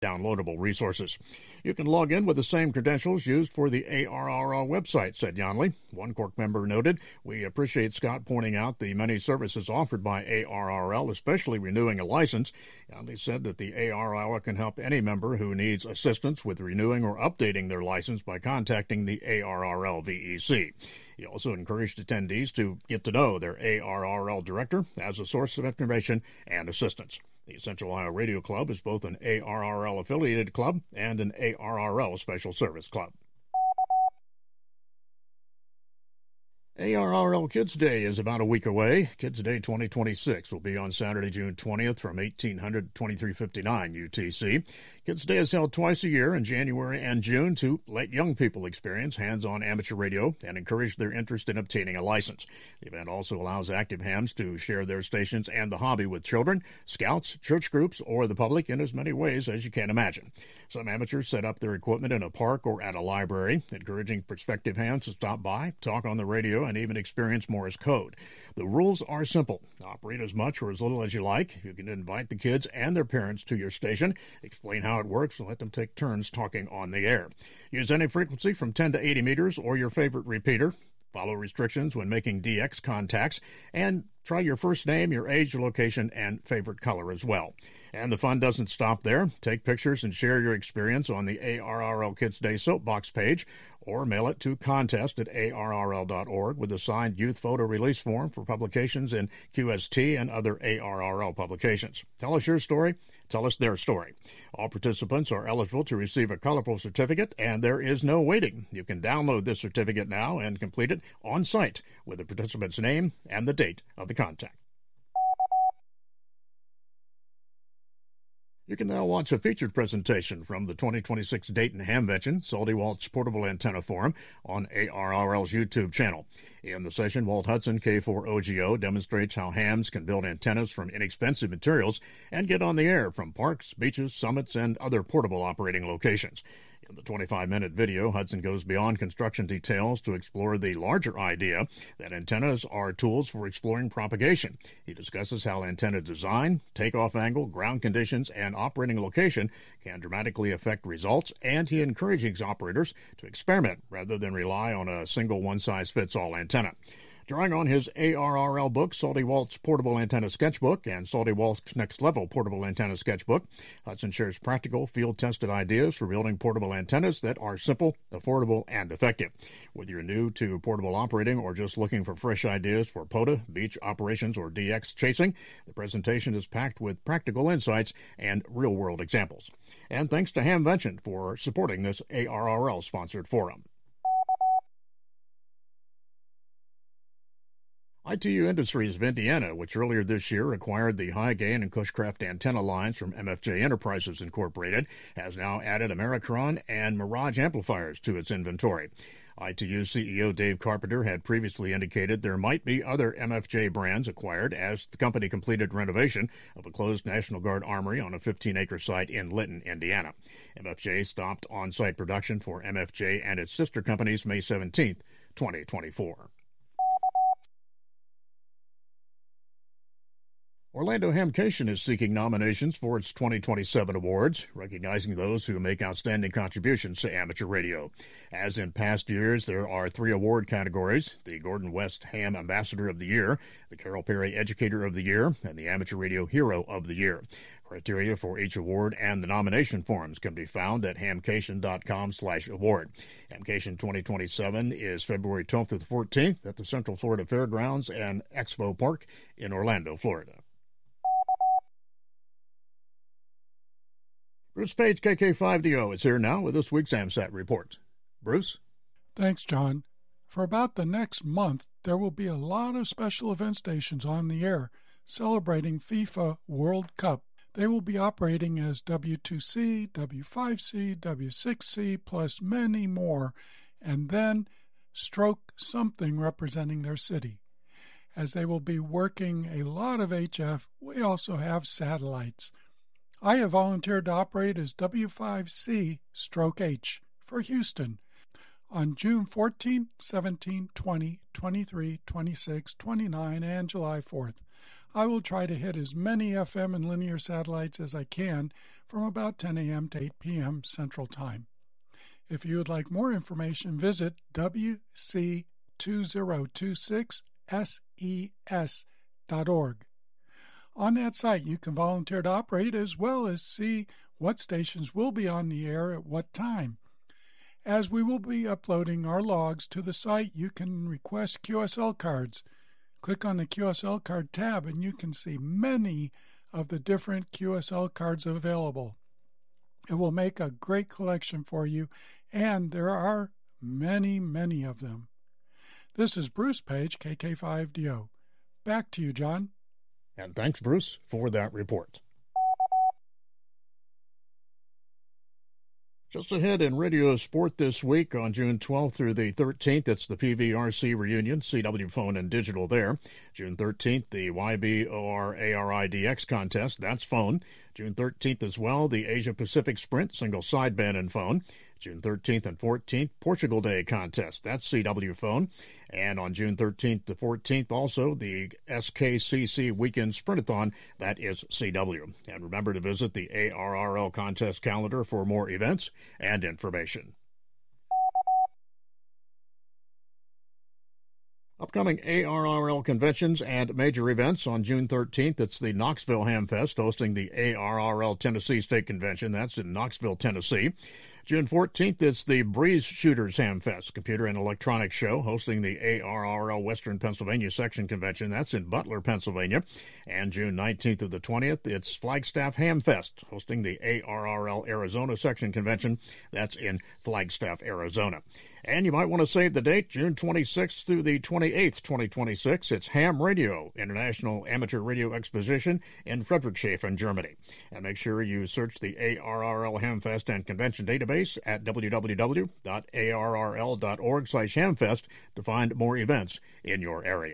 downloadable resources. You can log in with the same credentials used for the ARRL website, said Yonley. One Cork member noted, "We appreciate Scott pointing out the many services offered by ARRL, especially renewing a license." Yonley said that the ARRL can help any member who needs assistance with renewing or updating their license by contacting the ARRL VEC. He also encouraged attendees to get to know their ARRL director as a source of information and assistance. The Central Ohio Radio Club is both an ARRL-affiliated club and an ARRL Special Service Club. ARRL Kids Day is about a week away. Kids Day 2026 will be on Saturday, June 20th from 1800 to 2359 UTC. Kids Day is held twice a year in January and June to let young people experience hands-on amateur radio and encourage their interest in obtaining a license. The event also allows active hams to share their stations and the hobby with children, scouts, church groups, or the public in as many ways as you can imagine. Some amateurs set up their equipment in a park or at a library, encouraging prospective hams to stop by, talk on the radio, and even experience Morse code. The rules are simple. Operate as much or as little as you like. You can invite the kids and their parents to your station, explain how it works, and let them take turns talking on the air. Use any frequency from 10 to 80 meters or your favorite repeater. Follow restrictions when making DX contacts, and try your first name, your age, your location, and favorite color as well. And the fun doesn't stop there. Take pictures and share your experience on the ARRL Kids Day Soapbox page, or mail it to contest@arrl.org with a signed youth photo release form for publications in QST and other ARRL publications. Tell us your story. Tell us their story. All participants are eligible to receive a colorful certificate, and there is no waiting. You can download this certificate now and complete it on site with the participant's name and the date of the contact. You can now watch a featured presentation from the 2026 Dayton Hamvention Salty Walt's Portable Antenna Forum on ARRL's YouTube channel. In the session, Walt Hudson, K4OGO, demonstrates how hams can build antennas from inexpensive materials and get on the air from parks, beaches, summits, and other portable operating locations. In the 25-minute video, Hudson goes beyond construction details to explore the larger idea that antennas are tools for exploring propagation. He discusses how antenna design, takeoff angle, ground conditions, and operating location can dramatically affect results, and he encourages operators to experiment rather than rely on a single one-size-fits-all antenna. Drawing on his ARRL book, Salty Walt's Portable Antenna Sketchbook, and Salty Walt's Next Level Portable Antenna Sketchbook, Hudson shares practical, field-tested ideas for building portable antennas that are simple, affordable, and effective. Whether you're new to portable operating or just looking for fresh ideas for POTA, beach operations, or DX chasing, the presentation is packed with practical insights and real-world examples. And thanks to Hamvention for supporting this ARRL-sponsored forum. ITU Industries of Indiana, which earlier this year acquired the high-gain and Cushcraft antenna lines from MFJ Enterprises Incorporated, has now added Americron and Mirage amplifiers to its inventory. ITU CEO Dave Carpenter had previously indicated there might be other MFJ brands acquired as the company completed renovation of a closed National Guard armory on a 15-acre site in Lytton, Indiana. MFJ stopped on-site production for MFJ and its sister companies May 17, 2024. Orlando Hamcation is seeking nominations for its 2027 awards, recognizing those who make outstanding contributions to amateur radio. As in past years, there are 3 award categories: the Gordon West Ham Ambassador of the Year, the Carol Perry Educator of the Year, and the Amateur Radio Hero of the Year. Criteria for each award and the nomination forms can be found at hamcation.com/award. Hamcation 2027 is February 12th to the 14th at the Central Florida Fairgrounds and Expo Park in Orlando, Florida. Bruce Page, KK5DO, is here now with this week's AMSAT report. Bruce? Thanks, John. For about the next month, there will be a lot of special event stations on the air celebrating FIFA World Cup. They will be operating as W2C, W5C, W6C, plus many more, and then stroke something representing their city. As they will be working a lot of HF, we also have satellites. I have volunteered to operate as W5C/H for Houston on June 14, 17, 20, 23, 26, 29, and July 4th. I will try to hit as many FM and linear satellites as I can from about 10 a.m. to 8 p.m. Central Time. If you would like more information, visit wc2026ses.org. On that site, you can volunteer to operate as well as see what stations will be on the air at what time. As we will be uploading our logs to the site, you can request QSL cards. Click on the QSL card tab and you can see many of the different QSL cards available. It will make a great collection for you, and there are many, many of them. This is Bruce Page, KK5DO. Back to you, John. And thanks, Bruce, for that report. Just ahead in radio sport this week on June 12th through the 13th, it's the PVRC reunion, CW phone and digital there. June 13th, the YBOR-ARIDX contest, that's phone. June 13th as well, the Asia Pacific Sprint, single sideband and phone. June 13th and 14th, Portugal Day contest, that's CW phone. And on June 13th to 14th, also the SKCC Weekend Sprintathon, that is CW. And remember to visit the ARRL contest calendar for more events and information. Upcoming ARRL conventions and major events on June 13th, it's the Knoxville Hamfest hosting the ARRL Tennessee State Convention. That's in Knoxville, Tennessee. June 14th, it's the Breeze Shooters Hamfest, computer and electronics show, hosting the ARRL Western Pennsylvania Section Convention. That's in Butler, Pennsylvania. And June 19th to the 20th, it's Flagstaff Hamfest, hosting the ARRL Arizona Section Convention. That's in Flagstaff, Arizona. And you might want to save the date, June 26th through the 28th, 2026. It's Ham Radio, International Amateur Radio Exposition in Friedrichshafen, Germany. And make sure you search the ARRL Hamfest and Convention database at www.arrl.org/hamfest to find more events in your area.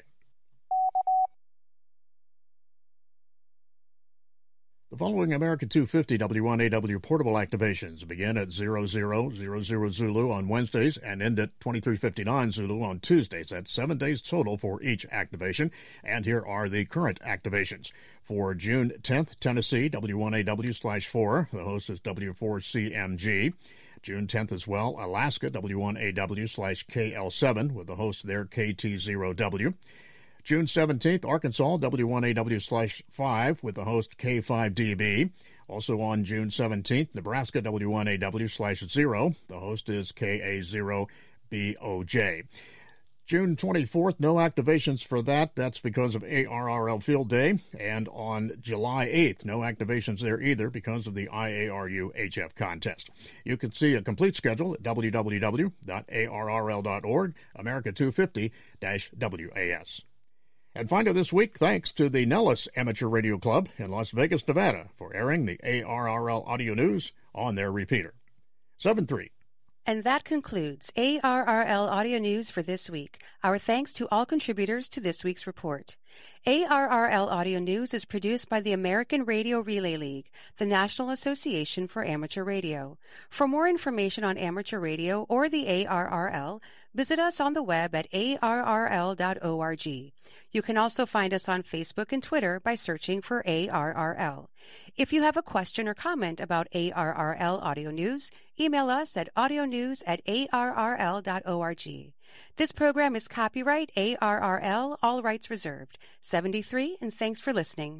The following America 250 W1AW portable activations begin at 0000 Zulu on Wednesdays and end at 2359 Zulu on Tuesdays. That's 7 days total for each activation. And here are the current activations. For June 10th, Tennessee, W1AW/4. The host is W4CMG. June 10th as well, Alaska, W1AW/KL7, with the host there, KT0W. June 17th, Arkansas, W1AW/5 with the host K5DB. Also on June 17th, Nebraska, W1AW/0. The host is KA0BOJ. June 24th, no activations for that. That's because of ARRL Field Day. And on July 8th, no activations there either because of the IARU HF contest. You can see a complete schedule at www.arrl.org, America 250-WAS. And finally this week, thanks to the Nellis Amateur Radio Club in Las Vegas, Nevada, for airing the ARRL audio news on their repeater. 7-3. And that concludes ARRL Audio News for this week. Our thanks to all contributors to this week's report. ARRL Audio News is produced by the American Radio Relay League, the National Association for Amateur Radio. For more information on amateur radio or the ARRL, visit us on the web at arrl.org. You can also find us on Facebook and Twitter by searching for ARRL. If you have a question or comment about ARRL Audio News, email us at audionews@arrl.org. This program is copyright ARRL, all rights reserved. 73, and thanks for listening.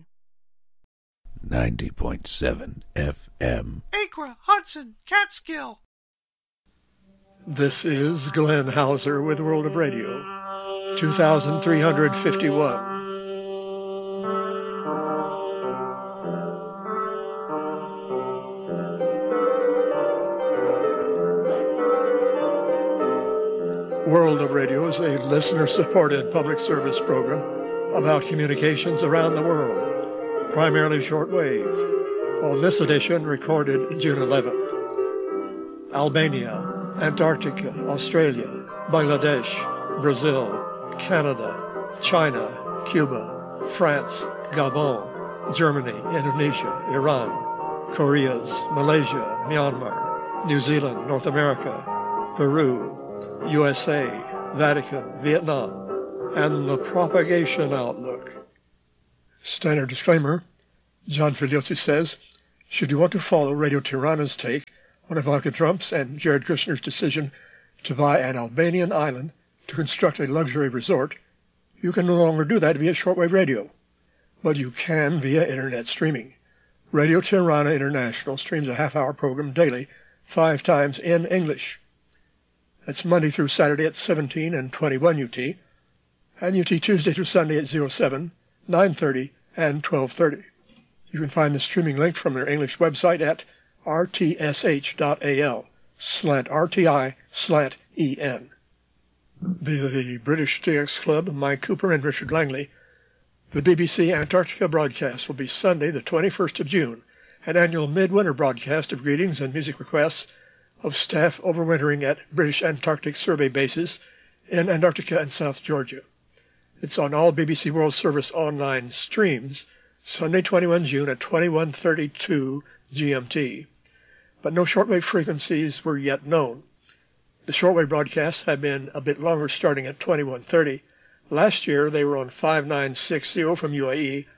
90.7 FM. Acra, Hudson, Catskill. This is Glenn Hauser with World of Radio, 2351. World of Radio is a listener-supported public service program about communications around the world, primarily shortwave. On this edition, recorded June 11th. Albania, Antarctica, Australia, Bangladesh, Brazil, Canada, China, Cuba, France, Gabon, Germany, Indonesia, Iran, Koreas, Malaysia, Myanmar, New Zealand, North America, Peru, USA, Vatican, Vietnam, and the propagation outlook. Standard disclaimer. John Figliozzi says, should you want to follow Radio Tirana's take on Ivanka Trump's and Jared Kushner's decision to buy an Albanian island to construct a luxury resort, you can no longer do that via shortwave radio, but you can via internet streaming. Radio Tirana International streams a half-hour program daily, 5 times in English. That's Monday through Saturday at 17 and 21 UT, and UT Tuesday through Sunday at 07, 9:30, and 12:30. You can find the streaming link from their English website at rtsh.al/RTI/EN. Via the British DX Club, Mike Cooper and Richard Langley, the BBC Antarctica broadcast will be Sunday, the 21st of June, an annual midwinter broadcast of greetings and music requests of staff overwintering at British Antarctic Survey bases in Antarctica and South Georgia. It's on all BBC World Service online streams, Sunday, 21 June at 21:32 GMT. But no shortwave frequencies were yet known. The shortwave broadcasts have been a bit longer, starting at 21:30. Last year, they were on 5960 from UAE,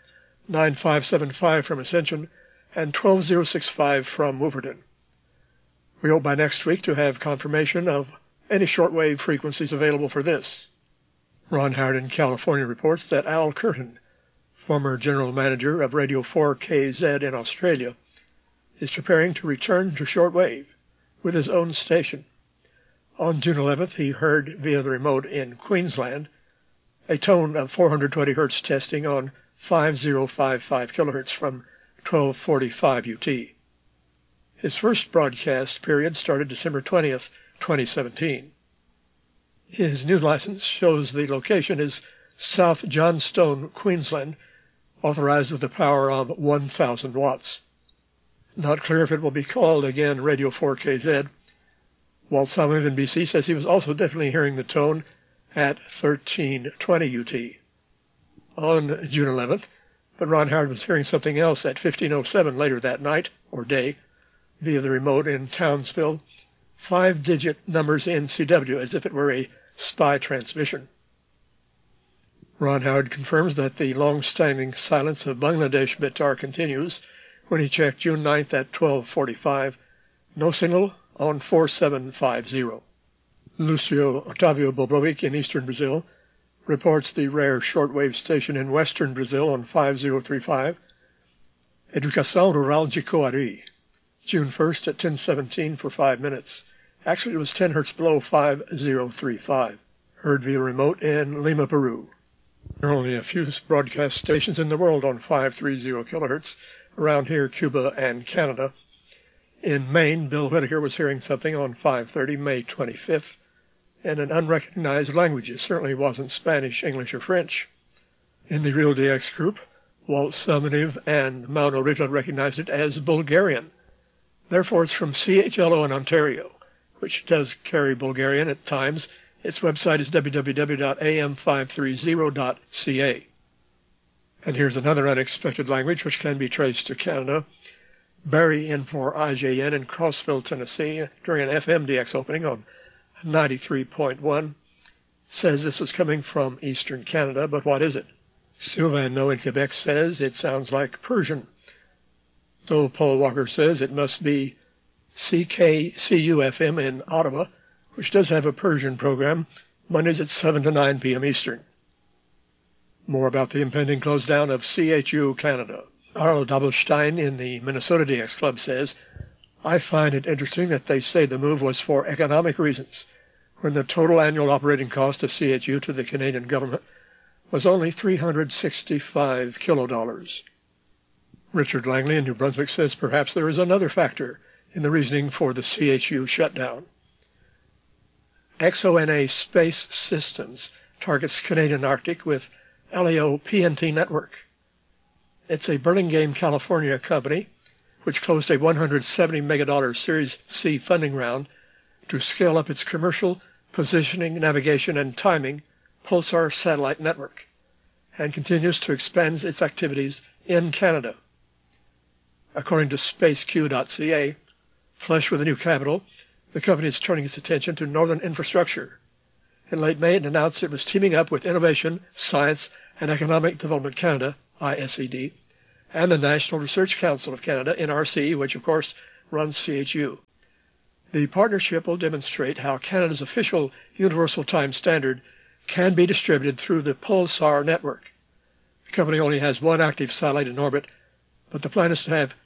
9575 from Ascension, and 12065 from Wolverton. We hope by next week to have confirmation of any shortwave frequencies available for this. Ron Howard in California reports that Al Curtin, former general manager of Radio 4KZ in Australia, is preparing to return to shortwave with his own station. On June 11th, he heard via the remote in Queensland a tone of 420 Hz testing on 5055 kHz from 1245 UT. His first broadcast period started December 20th, 2017. His new license shows the location is South Johnstone, Queensland, authorized with a power of 1,000 watts. Not clear if it will be called again Radio 4KZ. Walt Simon of NBC says he was also definitely hearing the tone at 1320 UT. On June 11th, but Ron Howard was hearing something else at 1507 later that night, or day, via the remote in Townsville, 5-digit numbers in CW as if it were a spy transmission. Ron Howard confirms that the long-standing silence of Bangladesh Betar continues when he checked June 9th at 12:45. No signal on 4750. Lucio Otávio Bobrovic in eastern Brazil reports the rare shortwave station in western Brazil on 5035. Educação Rural de Coari, June 1st at 10:17 for 5 minutes. Actually, it was 10 Hz below 5035. Heard via remote in Lima, Peru. There are only a few broadcast stations in the world on 530 kHz, around here, Cuba and Canada. In Maine, Bill Whittaker was hearing something on 530 May 25th in an unrecognized language. It certainly wasn't Spanish, English, or French. In the Real DX group, Walt Suminiv and Mauno Rita recognized it as Bulgarian. Therefore, it's from CHLO in Ontario, which does carry Bulgarian at times. Its website is www.am530.ca. And here's another unexpected language which can be traced to Canada. Barry in for IJN in Crossville, Tennessee, during an FMDX opening on 93.1, says this is coming from Eastern Canada, but what is it? Sylvain No in Quebec says it sounds like Persian. So Paul Walker says it must be CKCU-FM in Ottawa, which does have a Persian program, Mondays at 7 to 9 p.m. Eastern. More about the impending close down of CHU Canada. Arl Doppelstein in the Minnesota DX Club says, I find it interesting that they say the move was for economic reasons, when the total annual operating cost of CHU to the Canadian government was only $365 kilodollars. Richard Langley in New Brunswick says perhaps there is another factor in the reasoning for the CHU shutdown. XONA Space Systems targets Canadian Arctic with LEO PNT network. It's a Burlingame, California company which closed a $170 million Series C funding round to scale up its commercial, positioning, navigation, and timing pulsar satellite network, and continues to expand its activities in Canada. According to SpaceQ.ca, flush with a new capital, the company is turning its attention to northern infrastructure. In late May, it announced it was teaming up with Innovation, Science, and Economic Development Canada, ISED, and the National Research Council of Canada, NRC, which of course runs CHU. The partnership will demonstrate how Canada's official Universal Time Standard can be distributed through the Pulsar network. The company only has one active satellite in orbit, but the plan is to have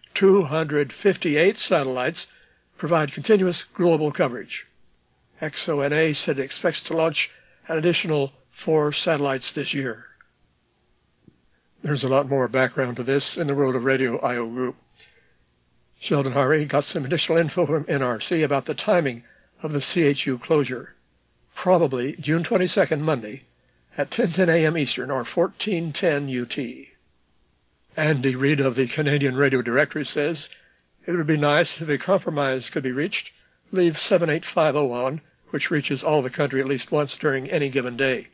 258 satellites provide continuous global coverage. XONA said it expects to launch an additional 4 satellites this year. There's a lot more background to this in the World of Radio I.O. group. Sheldon Harvey got some additional info from NRC about the timing of the CHU closure. Probably June 22nd, Monday, at 10:10 a.m. Eastern, or 14:10 UT. Andy Reid of the Canadian Radio Directory says it would be nice if a compromise could be reached. Leave 7850 on, which reaches all the country at least once during any given day.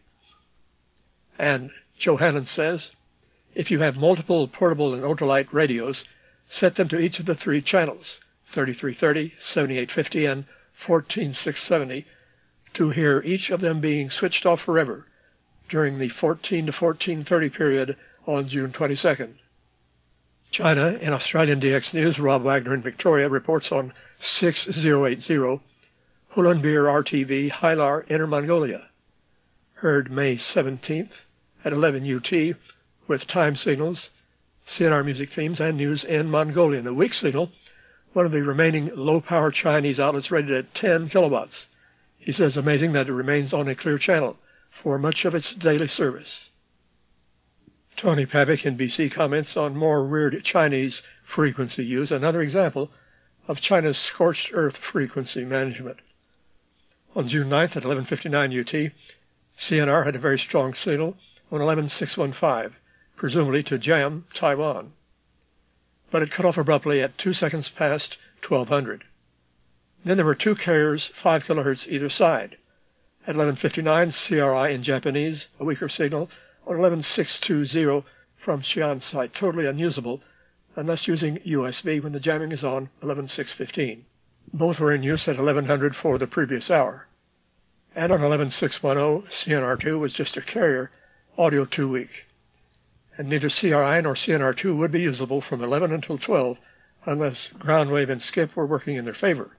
And Joe Hannon says, if you have multiple portable and ultralight radios, set them to each of the 3 channels, 3330, 7850, and 14670, to hear each of them being switched off forever during the 14 to 1430 period on June 22nd. China and Australian DX News, Rob Wagner in Victoria, reports on 6080, Hulunbuir RTV, Hailar, Inner Mongolia. Heard May 17th at 11 UT with time signals, CNR music themes, and news in Mongolian. A weak signal, one of the remaining low-power Chinese outlets rated at 10 kilowatts. He says amazing that it remains on a clear channel for much of its daily service. Tony Pavick in BC comments on more weird Chinese frequency use, another example of China's scorched earth frequency management. On June 9th at 11:59 UT, CNR had a very strong signal on 11615, presumably to Jam, Taiwan. But it cut off abruptly at 2 seconds past 1200. Then there were 2 carriers, 5 kilohertz either side. At 11:59, CRI in Japanese, a weaker signal, on 11620 from Xi'an site, totally unusable unless using USB when the jamming is on 11615. Both were in use at 1100 for the previous hour. And on 11610, CNR2 was just a carrier, audio 2 weak. And neither CRI nor CNR2 would be usable from 11 until 12 unless Groundwave and Skip were working in their favor.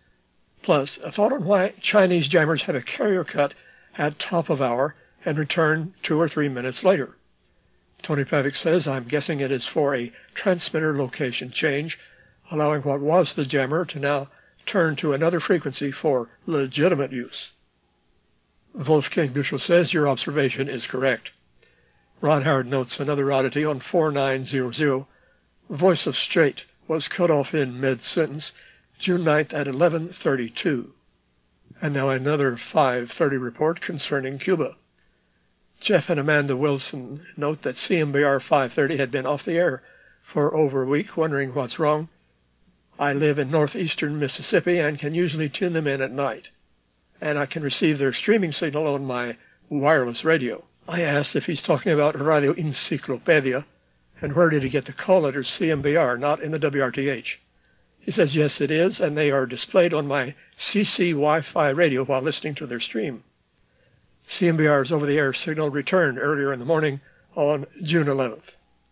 Plus, a thought on why Chinese jammers have a carrier cut at top of hour and return 2 or 3 minutes later. Tony Pavick says, I'm guessing it is for a transmitter location change, allowing what was the jammer to now turn to another frequency for legitimate use. Wolfgang Büschel says, your observation is correct. Ron Howard notes another oddity on 4900. Voice of Straight was cut off in mid-sentence, June 9th at 11:32. And now another 5:30 report concerning Cuba. Jeff and Amanda Wilson note that CMBR 530 had been off the air for over a week, wondering what's wrong. I live in northeastern Mississippi and can usually tune them in at night, and I can receive their streaming signal on my wireless radio. I asked if he's talking about Radio Enciclopedia, and where did he get the call letters CMBR, not in the WRTH. He says, yes, it is, and they are displayed on my CC Wi-Fi radio while listening to their stream. CMBR's over-the-air signal returned earlier in the morning on June 11th.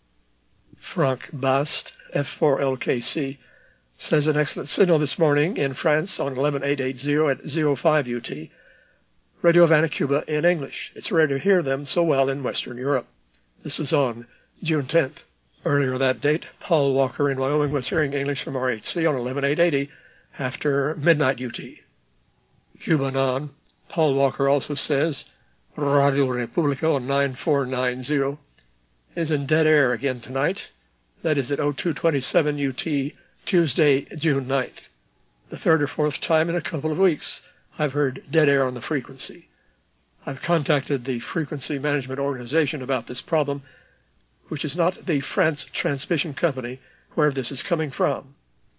Franck Bast, F4LKC, says an excellent signal this morning in France on 11880 at 05 UT. Radio Havana, Cuba in English. It's rare to hear them so well in Western Europe. This was on June 10th. Earlier that date, Paul Walker in Wyoming was hearing English from RHC on 11880 after midnight UT. Cuba on. Paul Walker also says Radio Republica on 9490 is in dead air again tonight. That is at 0227 UT, Tuesday, June 9th. The 3rd or 4th time in a couple of weeks I've heard dead air on the frequency. I've contacted the Frequency Management Organization about this problem, which is not the France Transmission Company where this is coming from.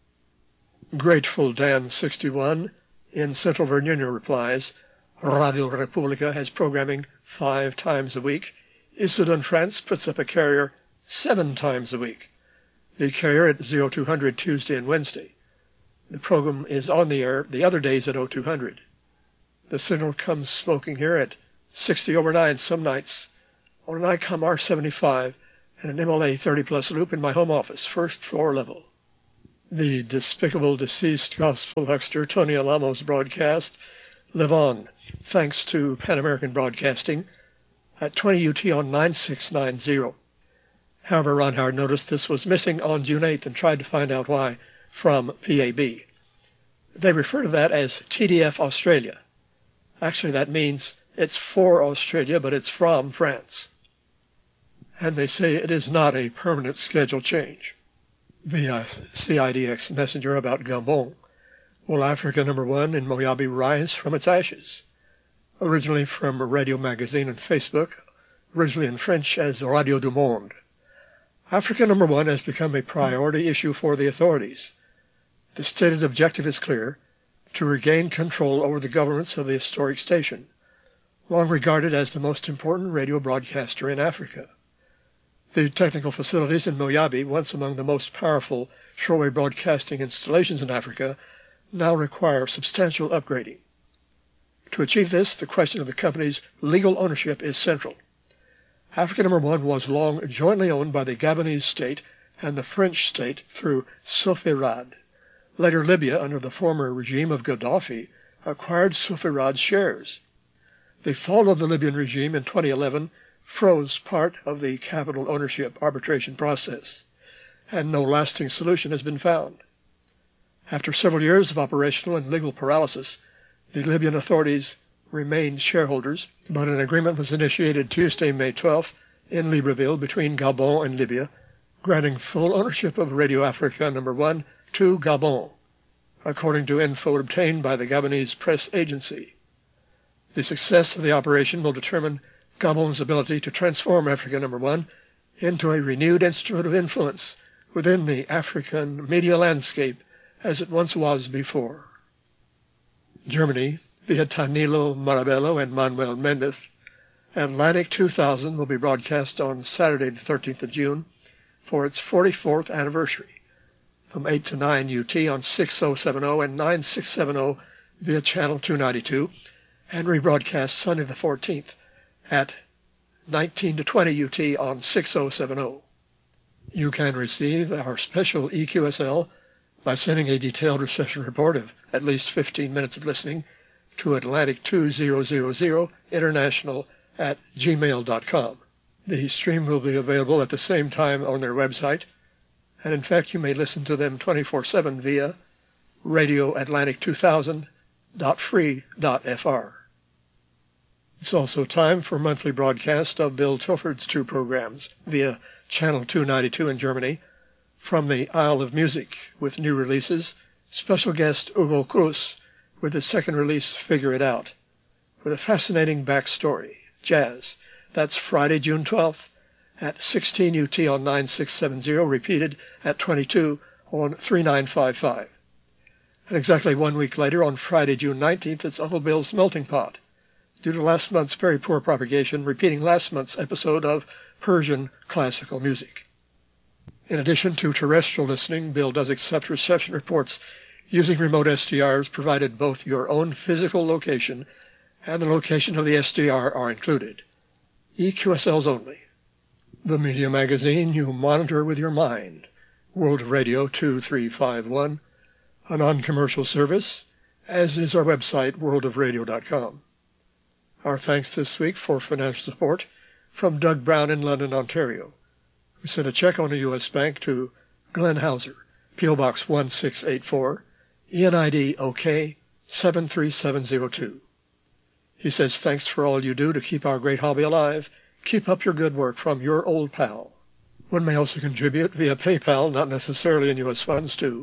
Grateful Dan 61 in Central Virginia replies, Radio Republica has programming 5 times a week. Issoudun, France puts up a carrier 7 times a week. The carrier at 0200 Tuesday and Wednesday. The program is on the air the other days at 0200. The signal comes smoking here at 60 over 9 some nights on an ICOM R75 and an MLA 30-plus loop in my home office, first floor level. The despicable deceased gospel huckster Tony Alamo's broadcast live on, thanks to Pan American Broadcasting, at 20 UT on 9690. However, Ron Howard noticed this was missing on June 8th and tried to find out why from PAB. They refer to that as TDF Australia. Actually, that means it's for Australia, but it's from France. And they say it is not a permanent schedule change. Via CIDX messenger about Gabon, will Africa #1 in Moyabe rise from its ashes? Originally from Radio Magazine and Facebook, originally in French as Radio du Monde. Africa #1 has become a priority issue for the authorities. The stated objective is clear: to regain control over the governance of the historic station, long regarded as the most important radio broadcaster in Africa. The technical facilities in Moyabe, once among the most powerful shortwave broadcasting installations in Africa, now require substantial upgrading. To achieve this, the question of the company's legal ownership is central. Africa #1 was long jointly owned by the Gabonese state and the French state through Soferrad. Later, Libya, under the former regime of Gaddafi, acquired Soferrad's shares. The fall of the Libyan regime in 2011 froze part of the capital ownership arbitration process, and no lasting solution has been found. After several years of operational and legal paralysis, the Libyan authorities remained shareholders, but an agreement was initiated Tuesday, May 12th, in Libreville between Gabon and Libya, granting full ownership of Radio Africa #1 to Gabon, according to info obtained by the Gabonese press agency. The success of the operation will determine Gabon's ability to transform Africa #1 into a renewed instrument of influence within the African media landscape as it once was before. Germany, via Danilo Marabello and Manuel Mendez, Atlantic 2000 will be broadcast on Saturday the 13th of June for its 44th anniversary, from 8 to 9 UT on 6070 and 9670 via Channel 292, and rebroadcast Sunday the 14th at 19 to 20 UT on 6070. You can receive our special EQSL by sending a detailed reception report of at least 15 minutes of listening to Atlantic2000 International at gmail.com. The stream will be available at the same time on their website, and in fact you may listen to them 24/7 via radioatlantic2000.free.fr. It's also time for monthly broadcast of Bill Tilford's two programs via Channel 292 in Germany, from the Isle of Music with new releases, special guest Hugo Cruz with his second release Figure It Out, with a fascinating backstory, jazz. That's Friday, June 12th at 16 UT on 9670, repeated at 22 on 3955. And exactly 1 week later, on Friday, June 19th, it's Uncle Bill's Melting Pot, due to last month's very poor propagation, repeating last month's episode of Persian classical music. In addition to terrestrial listening, Bill does accept reception reports using remote SDRs, provided both your own physical location and the location of the SDR are included. EQSLs only. The media magazine you monitor with your mind. World Radio 2351, a non-commercial service, as is our website, worldofradio.com. Our thanks this week for financial support from Doug Brown in London, Ontario, who sent a check on a U.S. bank to Glenn Hauser, P.O. Box 1684, ENID OK 73702. He says, thanks for all you do to keep our great hobby alive. Keep up your good work, from your old pal. One may also contribute via PayPal, not necessarily in U.S. funds, to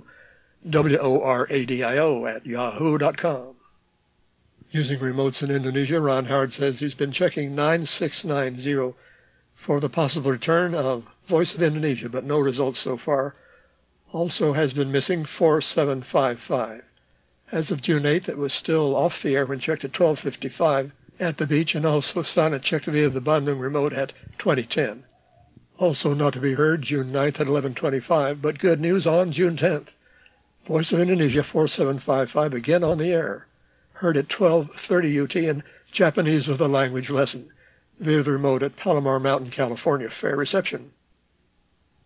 WORADIO@yahoo.com. Using remotes in Indonesia, Ron Howard says he's been checking 9690 for the possible return of Voice of Indonesia, but no results so far. Also has been missing 4755. As of June 8th, it was still off the air when checked at 12:55 at the beach, and also Sana checked via the Bandung remote at 2010. Also not to be heard June 9th at 11:25, but good news on June 10th. Voice of Indonesia 4755 again on the air. Heard at 12:30 UT in Japanese with a language lesson via the remote at Palomar Mountain, California. Fair reception.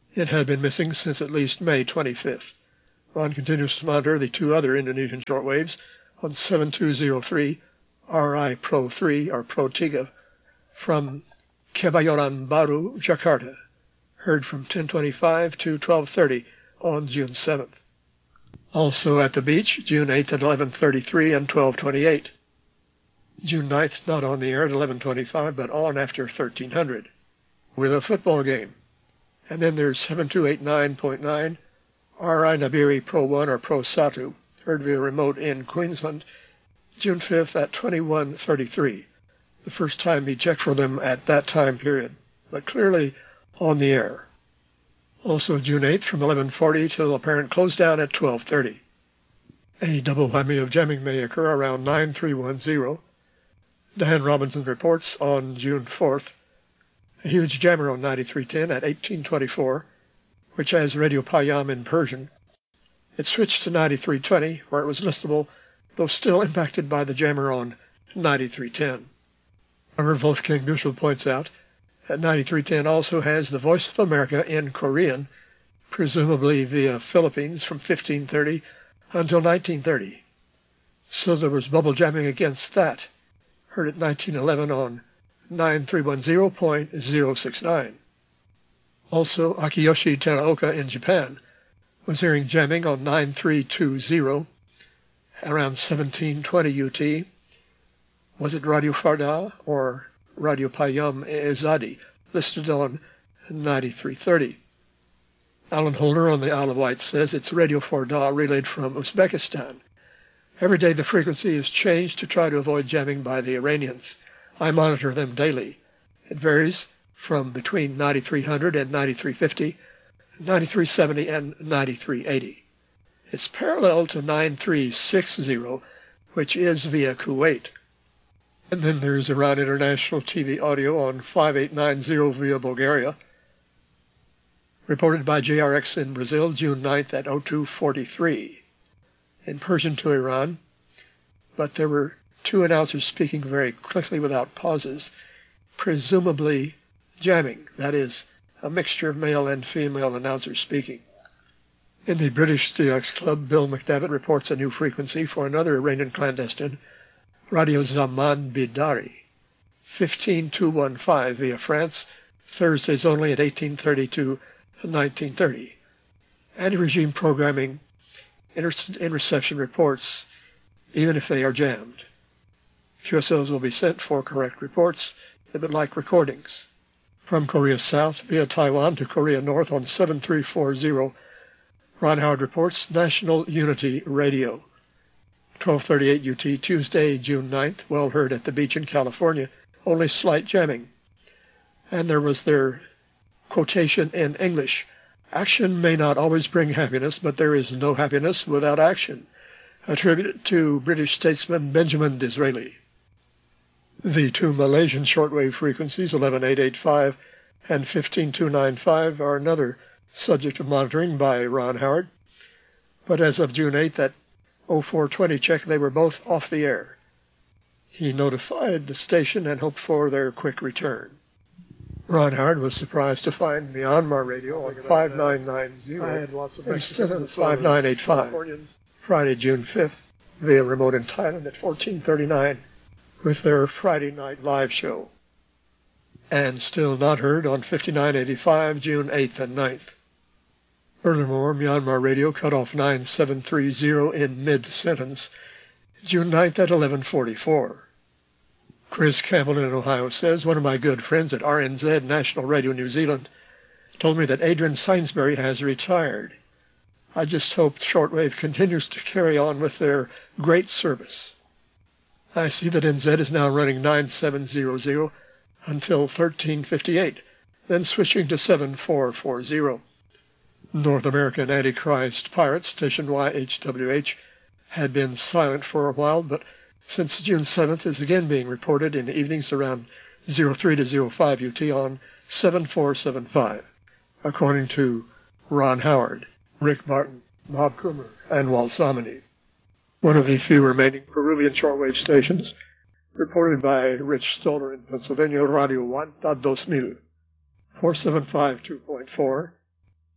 It had been missing since at least May 25th. Ron continues to monitor the two other Indonesian shortwaves on 7203 RI Pro 3 or Pro 3 from Kebayoran Baru, Jakarta, heard from 10:25 to 12:30 on June 7th. Also at the beach, June 8th at 11:33 and 12:28. June 9th, not on the air at 11:25, but on after 1300, with a football game. And then there's 7289.9 RI Nabiri Pro 1 or Pro Satu, heard via remote in Queensland, June 5th at 21:33. The first time he checked for them at that time period, but clearly on the air. Also June 8th from 11:40 till apparent close down at 12:30. A double whammy of jamming may occur around 9310. Dan Robinson reports on June 4th a huge jammer on 9310 at 1824, which has Radio Payam in Persian. It switched to 9320, where it was listenable, though still impacted by the jammer on 9310. However, Wolfgang Bushel points out that 9310 also has the Voice of America in Korean, presumably via Philippines from 1530 until 1930. So there was bubble jamming against that, heard at 1911 on 9310.069. Also, Akiyoshi Teraoka in Japan was hearing jamming on 9320 around 1720 UT. Was it Radio Farda or Radio Payam Ezadi, listed on 9330? Alan Holder on the Isle of Wight says it's Radio Farda relayed from Uzbekistan. Every day the frequency is changed to try to avoid jamming by the Iranians. I monitor them daily. It varies from between 9300 and 9350, 9370 and 9380. It's parallel to 9360, which is via Kuwait. And then there's Iran International TV audio on 5890 via Bulgaria. Reported by JRX in Brazil, June 9th at 02:43. In Persian to Iran, but there were two announcers speaking very quickly without pauses, presumably jamming, that is, a mixture of male and female announcers speaking. In the British CX Club, Bill McDevitt reports a new frequency for another Iranian clandestine, Radio Zaman Bidari, 15215 via France, Thursdays only at 1830 to 1930. Anti-regime programming interception reports, even if they are jammed. QSLs will be sent for correct reports, they would like recordings. From Korea South via Taiwan to Korea North on 7340, Ron Howard reports National Unity Radio. 12:38 UT, Tuesday, June 9th, well heard at the beach in California, only slight jamming. And there was their quotation in English, action may not always bring happiness, but there is no happiness without action, attributed to British statesman Benjamin Disraeli. The two Malaysian shortwave frequencies, 11885 and 15295, are another subject of monitoring by Ron Howard, but as of June 8th at 0420 check, they were both off the air. He notified the station and hoped for their quick return. Ron Howard was surprised to find Myanmar radio on 5990 instead of 5985, Friday, June 5th, via remote in Thailand at 1439 with their Friday night live show. And still not heard on 5985, June 8th and 9th. Furthermore, Myanmar radio cut off 9730 in mid-sentence, June 9th at 1144. Chris Campbell in Ohio says, one of my good friends at RNZ National Radio New Zealand told me that Adrian Sainsbury has retired. I just hope shortwave continues to carry on with their great service. I see that NZ is now running 9700 until 1358, then switching to 7440. North American Antichrist Pirates, station YHWH, had been silent for a while, but since June 7th is again being reported in the evenings around 03 to 05 UT on 7475, according to Ron Howard, Rick Martin, Bob Coomer, and Walt Somany. One of the few remaining Peruvian shortwave stations, reported by Rich Stoller in Pennsylvania, Radio Wanta 2000, 475 2.4,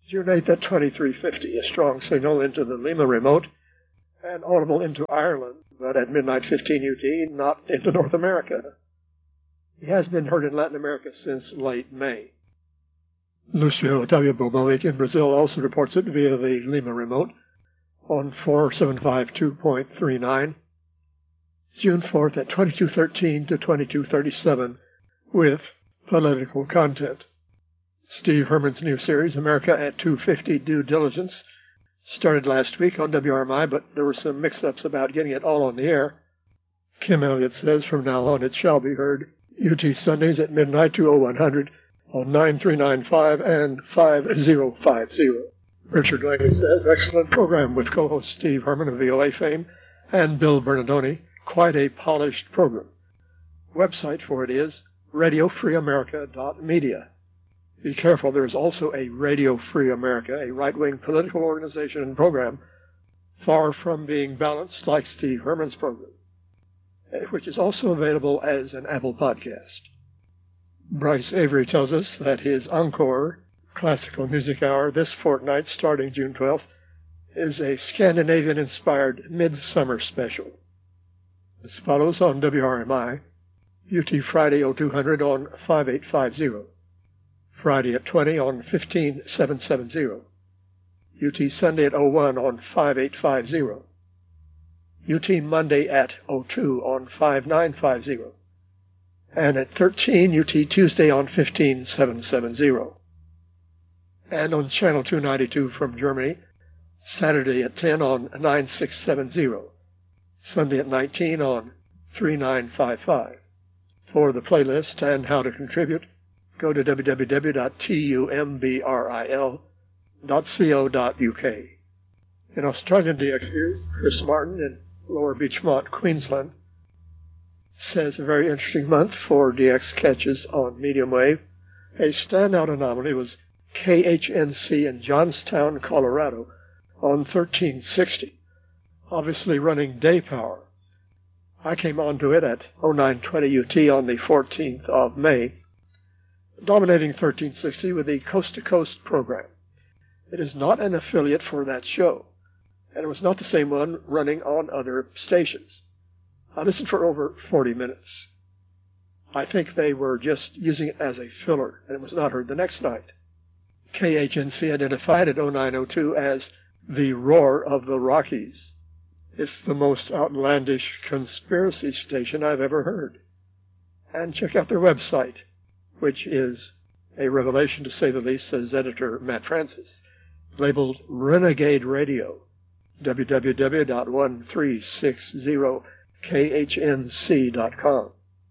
June 8th at 2350, a strong signal into the Lima remote and audible into Ireland, but at midnight 15 UT, not into North America. He has been heard in Latin America since late May. Lucio Otavio Bobovic in Brazil also reports it via the Lima remote on 4752.39. June 4th at 2213 to 2237 with political content. Steve Herman's new series, America at 250 Due Diligence, started last week on WRMI, but there were some mix-ups about getting it all on the air. Kim Elliott says from now on it shall be heard UT Sundays at midnight to 0100 on 9395 and 5050. Richard Langley says, excellent program with co-host Steve Herman of VOA fame and Bill Bernardoni. Quite a polished program. Website for it is radiofreeamerica.media. Be careful, there is also a Radio Free America, a right-wing political organization and program, far from being balanced like Steve Herman's program, which is also available as an Apple podcast. Bryce Avery tells us that his Encore Classical Music Hour this fortnight, starting June 12th, is a Scandinavian-inspired midsummer special. As follows on WRMI, UT Friday 0200 on 5850. Friday at 20 on 15770. UT Sunday at 01 on 5850. UT Monday at 02 on 5950. And at 13, UT Tuesday on 15770. And on Channel 292 from Germany, Saturday at 10 on 9670. Sunday at 19 on 3955. For the playlist and how to contribute, go to www.tumbril.co.uk. In Australian DX News, Chris Martin in Lower Beachmont, Queensland, says a very interesting month for DX catches on medium wave. A standout anomaly was KHNC in Johnstown, Colorado on 1360. Obviously running day power. I came onto it at 0920 UT on the 14th of May, dominating 1360 with the Coast to Coast program. It is not an affiliate for that show, and it was not the same one running on other stations. I listened for over 40 minutes. I think they were just using it as a filler, and it was not heard the next night. KHNC identified at 0902 as the Roar of the Rockies. It's the most outlandish conspiracy station I've ever heard. And check out their website, which is a revelation to say the least, says editor Matt Francis, labeled Renegade Radio, www.1360khnc.com.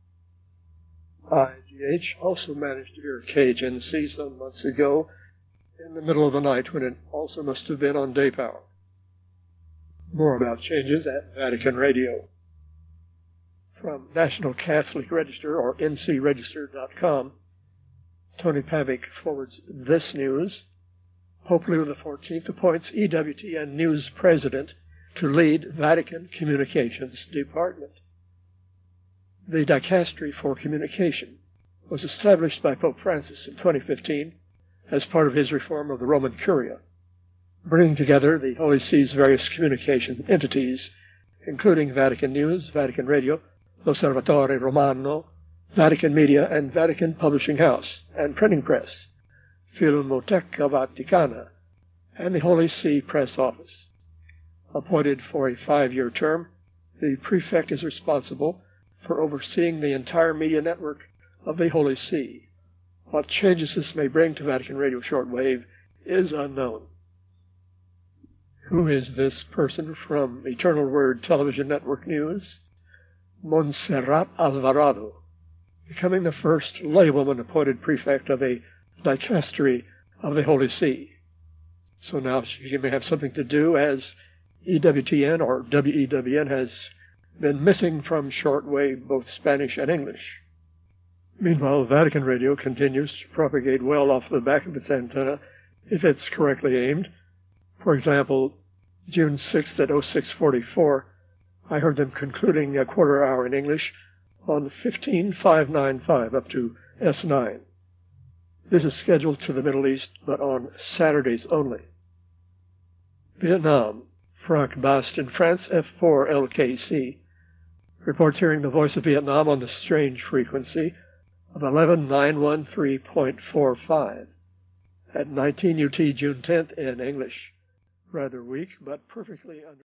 IGH also managed to hear KHNC some months ago in the middle of the night when it also must have been on day power. More about changes at Vatican Radio. From National Catholic Register, or ncregister.com, Tony Pavic forwards this news. Pope Leo XIV appoints EWTN News President to lead Vatican Communications Department. The Dicastery for Communication was established by Pope Francis in 2015 as part of his reform of the Roman Curia, bringing together the Holy See's various communication entities, including Vatican News, Vatican Radio, L'Osservatore Romano, Vatican Media, and Vatican Publishing House and Printing Press, Filmoteca Vaticana, and the Holy See Press Office. Appointed for a 5-year term, the prefect is responsible for overseeing the entire media network of the Holy See. What changes this may bring to Vatican Radio shortwave is unknown. Who is this person from Eternal Word Television Network News? Montserrat Alvarado, becoming the first laywoman appointed prefect of a dicastery of the Holy See. So now she may have something to do, as EWTN or WEWN has been missing from shortwave, both Spanish and English. Meanwhile, Vatican Radio continues to propagate well off the back of its antenna if it's correctly aimed. For example, June 6th at 0644, I heard them concluding a quarter hour in English on 15595 up to S9. This is scheduled to the Middle East, but on Saturdays only. Vietnam. Franck Bast in France, F4 LKC. Reports hearing the voice of Vietnam on the strange frequency of 11913.45 at 19 UT June 10th in English. Rather weak, but perfectly under